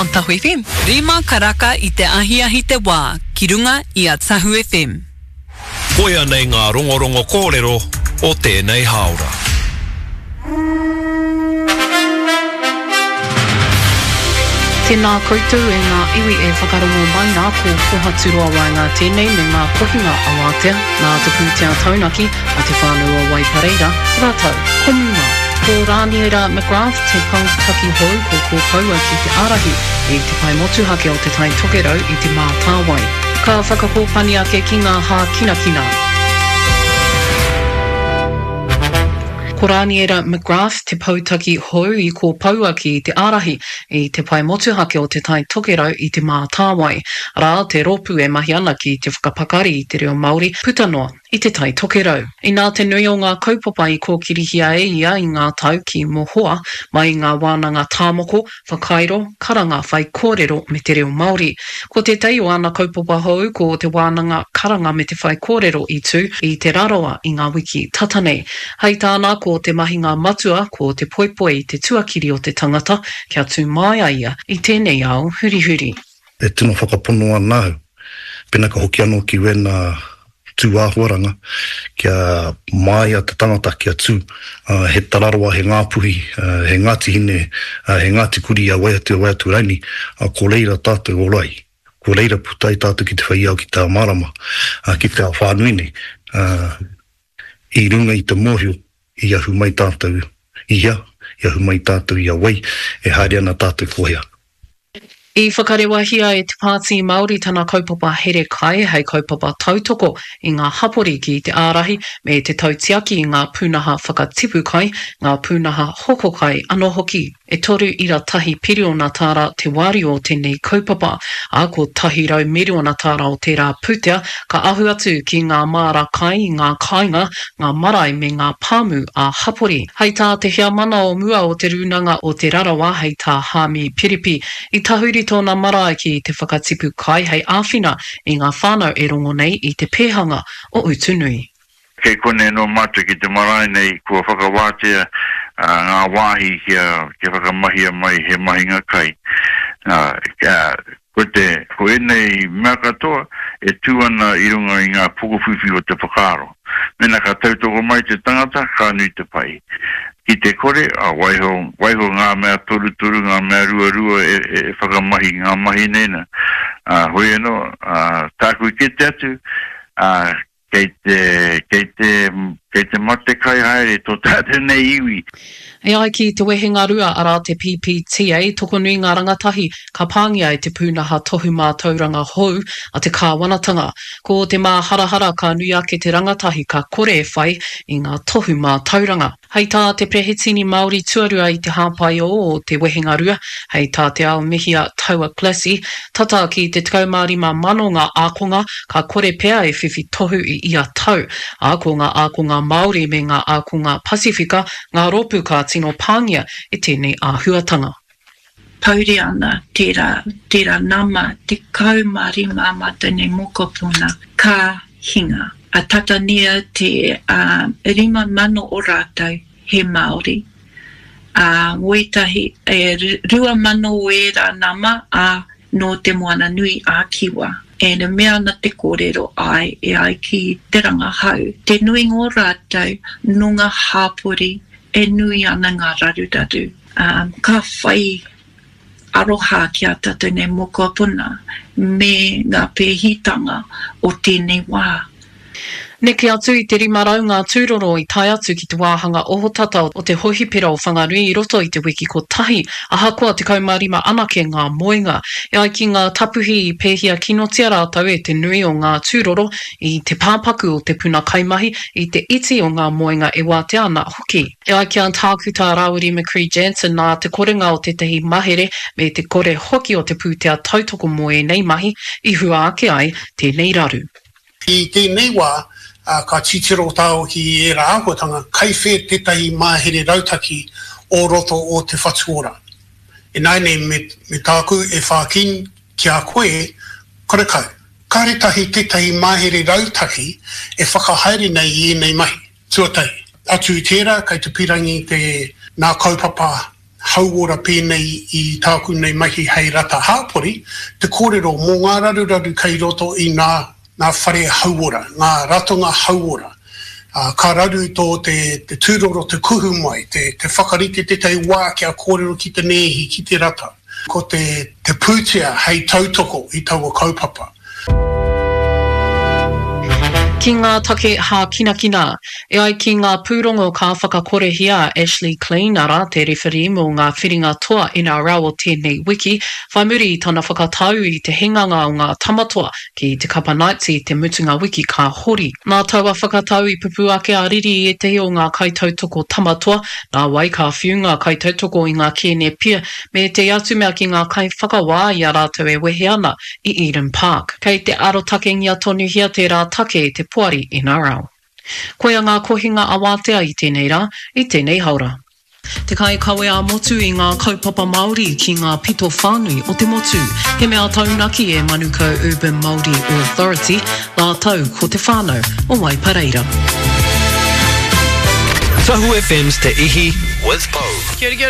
On Tahu FM. Rima karaka I te ahi te wā, ki runga I a Tahu FM. Koia nei ngā rongorongo kōrero o tēnei haora. Tēnā koutou e ngā iwi e whakarongo mai nā ko pohaturua wainga tēnei me ngā kohinga awatea nā te pūtea taunaki a te whānau o Waipareira. Rātau, komunga. Ko Rāniera McGrath te pautaki hou ko paua ki te arahi I te pai motuhake o te tai tokerau I te mātāwai. Ka whakapōpani ake ki ngā hā kinakina. Ko Rāniera McGrath te pautaki hou I ko paua ki te arahi I te pai motuhake o te tai tokerau I te mātāwai. Rā te ropu e mahi ana ki te whakapakari I te reo Māori putanoa I te tai tokerau. I nā te nui o ngā kaupapa I kōkirihia e ia I ngā tau ki Mohoa mai ngā wānanga tāmoko, whakairo, karanga whai kōrero me te reo Māori. Ko te tei o ana kaupapa hou ko te wānanga karanga me te whai kōrero I tū I te raroa I ngā wiki tatanei. Hei tāna ko te mahinga matua ko te poepoe I te tuakiri o te tangata kia tū mai ia I tēnei au huri. E tino whakapono anā, pena ka hoki anō ki wena tū āhuaranga, kia mai a te tangata kia tū, he tararoa, he ngāpuhi, he ngāti hine, he ngāti kuri a waiatu raini, ko leira tātou o rai, ko leira putai tātou ki te whaiau ki tā marama, ki te whānuine, I runga I te mōhio, I ahu mai tātou ia, I ahu mai tātou ia wai, e haere ana tātou kohea. I whakarewahia e te pāti Māori tana kaupapa here kai hei kaupapa tautoko I ngā hapori ki te ārahi me te tautiaki I ngā pūnaha whakatipu kai, ngā pūnaha hoko kai anō hoki. E toru ira tahi piriona tāra te wāri o tēnei kaupapa, a ko tahi rau miriona tāra o tērā pūtea, ka ahu atu ki ngā māra kai I ngā kāinga, ngā marae me ngā pāmu a hapori. Hei tā te hea mana o mua o te runanga o te rarawa hei tā hāmi piripi. I tahuri tōna marae ki te whakatipu kai hei āwhina I ngā whānau e rongo nei I te pēhanga o Utunui. Kei kone no matu ki te marae nei kua whakawātea ngā wāhi kia whakamahia mai he mahinga kai. Ko enei mea katoa e tūana I runga I ngā pukuwhiwhi o te whakaro. Mena ka tautoko mai te tangata ka nui te pai. Ki te kore, waiho ngā mea turu, ngā mea rua e whakamahi, ngā mahi nena. Hoi anō, tākui ke te atu, kei te mate kai haere tō tātou nei iwi. E ai ki te wehenga rua ara te PPTA, toko nui ngā rangatahi ka pāngia I te pūnaha tohu mā tauranga hou a te kāwanatanga. Ko te mā harahara ka nui ake te rangatahi ka kore e whai I ngā tohu mā tauranga. Hei tā te prehitini Māori tuarua I te hāpai o te wehenga rua, hei tā te ao mihia taua klasi, tata ki te 35 mano ngā ākonga ka kore pea e whiwhi tohu I ia tau. Ko ngā ākonga Māori me ngā ākonga Pasifika, ngā ropu ka tino pāngia I tēnei āhuatanga. Pauri ana tērā nama te kaumarima ma tēnei mokopuna ka hinga. A tatania te 5 mano o rātou he Māori. Ngoitahi e 2 mano e rā nama no te moana nui a Kiwa. E na mea na te kōrero ai e ai ki te rangahau. Te nui ngō rātou nunga hāpori e nui ana ngā raruraru. Ka whai aroha ki a tātou nei mokopuna me ngā pēhitanga o tēnei wā. Neke atu I te rimarau ngā tūroro I tai atu ki te wāhanga ohotata o te hohipera o whangarui I roto I te wiki ko tahi, ahakoa te kaumarima anake ngā moenga. E ai ki ngā tapuhi I pēhia kinotia rātau e te nui o ngā tūroro I te pāpaku o te puna kaimahi I te iti o ngā moenga e wāte ana hoki. E ai ki an tākuta Rawiri McCree Jansen nā te korenga o te tehi mahere me te kore hoki o te pūtea tautoko moe nei mahi I hua ake ai tēnei raru. I tēnei wā, ka titiro tāo ki e rā āhuatanga, kai whē tētahi māhere rautaki o roto o te whatuora. E nai nei me tāku e whākin ki a koe, kore kau. Kāretahi tētahi māhere rautaki e whakahaere nei I nei mahi, tuatai. Atu I tērā, kei te pirangi nā kaupapa hauora pēnei I tāku nei mahi hei rata hāpori, te kōrero mō ngā raruraru kei roto I ngā whare hauora, ngā ratonga hauora. Ka raru tō te tūroro te kuhu mai, te whakarite te tei wā kia kōrero ki te nehi, ki te rata. Ko te pūtea hei tautoko I taua kaupapa. Ki ngā take hā kina, e ai ki ngā pūrongo ka whakakorehia Ashley Cleanara, te rewhiri mō ngā whiringa toa NRL o tēnei wiki, whai muri tana whakatau I te henganga o ngā tamatoa ki te Kapa Nights I te mutunga wiki ka hori. Nā taua whakatau I pupu ake a riri e te o ngā kaitautoko tamatoa, nā wai ka whiunga kaitautoko I ngā kēne pia, me te atu mea ki ngā kai whakawā I a rātou e wehe ana I Eden Park. Kei te arotake ngia tonu hia te rā take te puari NRL. Koia ngā kohinga awatea I tēnei rā, I tēnei haura. Te kai kawe a motu I ngā kaupapa Māori ki ngā pito whānui o te motu. He mea taunaki e Manuka Urban Māori Authority, la tau ko te whānau o Waipareira. Tahu FM's Te Ihi with Pau. Kia ora,